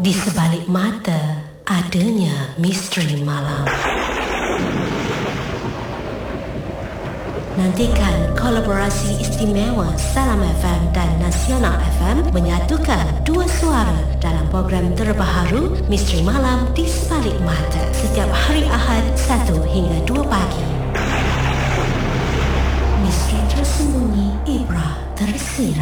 Di sebalik mata adanya misteri malam. Nantikan kolaborasi istimewa Salam FM dan Nasional FM menyatukan dua suara dalam program terbaru Misteri Malam di Sebalik Mata setiap hari Ahad 1 hingga 2 pagi. Misteri tersembunyi, ibrah tersirat.